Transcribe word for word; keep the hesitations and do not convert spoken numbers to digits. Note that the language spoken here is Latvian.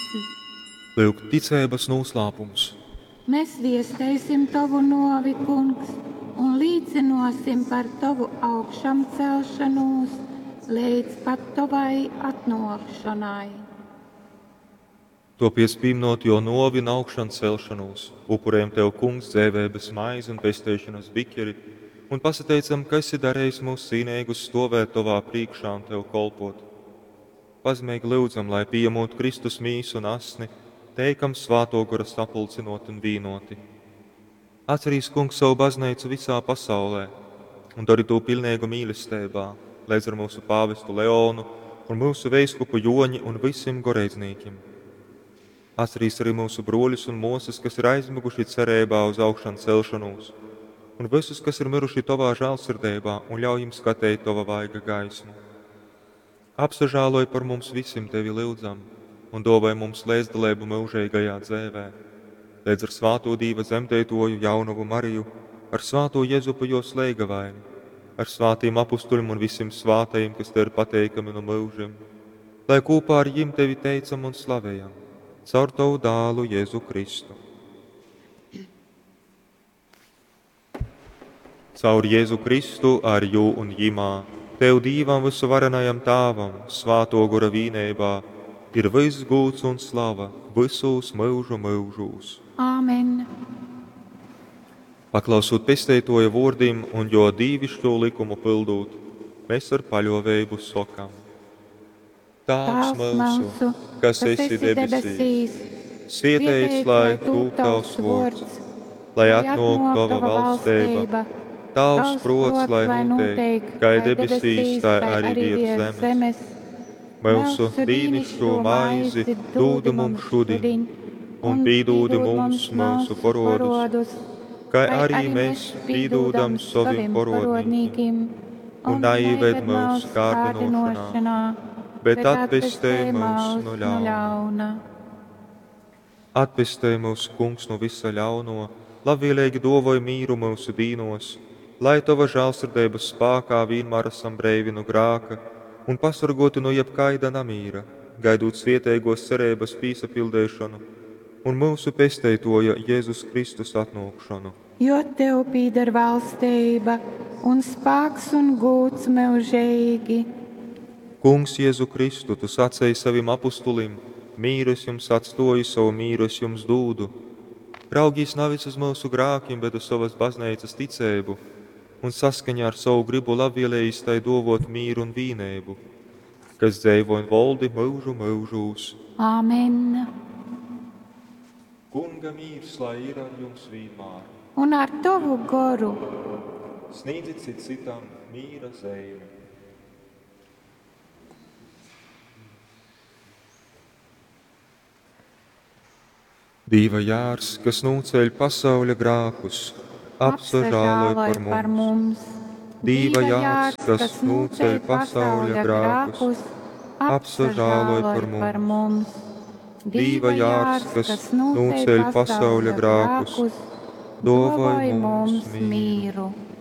Lūk, ticības noslēpums. Mēs viestēsim tavu novi, kungs, un līdzinosim par tavu augšām celšanos, līdz pat tavai atnākšanai. Topies pīmnot, jo novi un augšām celšanos, upurējam tev, kungs, dzēvēbes maizi un pestēšanas bikeri, un pasateicam, ka esi darējis mūs cīnīgus stovēt tavā priekšā un tev kolpot. Pazemīgi lūdzam, lai pieņemot Kristus mīsu un asni, teikam svāto gara sapulcinot un vīnoti. Atcerīs, kungs, savu baznīcu visā pasaulē un dari to pilnīgu mīlestībā, līdz ar mūsu pāvestu Leonu un mūsu veiskupu Joņi un visiem goreidzniekiem. Atcerīs arī mūsu broļus un mūsas, kas ir aizmiguši cerībā uz augšām celšanos, un visus, kas ir miruši tavā žēlsirdībā, un ļauj jums skatīt tava vaiga gaismu. Apsažāloj par mums visiem tevi lūdzam, un dāvāj mums līdzdalību mūžīgajā dzīvē, līdz ar svāto Dieva dzemdētoju Jaunavu Mariju, ar svāto Jēzupu jo slēgavaini, ar svātiem apustuļiem un visiem svātajiem, kas te ir pateikami no mūžiem, lai kopā ar jiem tevi teicam un slavējam, caur tavu dālu Jēzu Kristu. Caur Jēzu Kristu ar jū un jimā, tev Dīvam visuvarenajam tāvam, svāto gura vīnībā, ir viss gūts un slava visos mūžu mūžos. Āmen. Paklausot pestētoja vārdiem un jo dīvišķo likumu pildot, mēs ar paļāvību sakām. Tēvs mūsu, kas esi debesīs, svētīts lai tūp tavs vārds, lai atnāk tava valstība, tavs prots lai notiek, kā debesīs, tā arī virs zemes. Mūsu dīnišķo maizi dod mums šodien, un piedod mums mūsu parodus, kā arī mēs piedodam saviem parodnīkiem, un neieved mūsu kārdinošanā, bet atpestī mūs no ļauna. Atpestī mūs, kungs, no visa ļauno, labvēlīgi dāvāj mīru mūsu dīnos, lai tava žēlsirdības spēkā vienmēr esam brīvi no grēka, un pasargotu no jebkaida namīra, gaidot svētīgos cerības pīsapildēšanu un mūsu pestētoja Jēzus Kristus atnākšanu. Jo tev pīdar valstība un spēks un gods mūžīgi. Kungs Jēzu Kristu, tu sacēji saviem apustulim, mīrus jums atstoju, savu mīrus jums dūdu. Raugīs nevis uz mūsu grākiem, bet uz savas baznīcas ticību, un saskaņā ar savu gribu labvēlējis tai dāvot mīru un vīnību, kas dzīvo un valdi mūžu mūžos. Āmen. Kunga mīrs, lai ir ar jums vienmēr. Un ar tavu garu. Sniedzit cit citam mīra zīmi. Dieva jārs, kas nūceļ pasauļa grākus, apsažāloj par mums. Dieva jārs, kas nūceļ pasauļa grākus, apsažāloj par mums. Dieva jārs, kas nūceļ pasauļa grākus, dāvāj mums mīru.